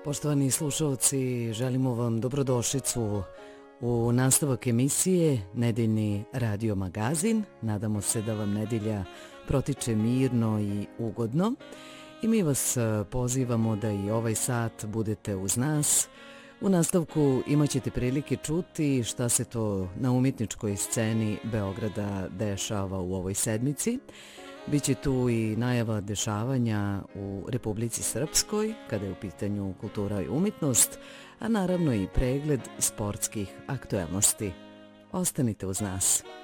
Poštovani slušalci, želimo vam dobrodošlicu u nastavak emisije Nedeljni radio magazin. Nadamo se da vam nedelja protiče mirno i ugodno i mi vas pozivamo da i ovaj sat budete uz nas. U nastavku imat ćete prilike čuti šta se to na umjetničkoj sceni Beograda dešava u ovoj sedmici. Biće tu i najava dešavanja u Republici Srpskoj, kada je u pitanju kultura i umjetnost, a naravno i pregled sportskih aktuelnosti. Ostanite uz nas.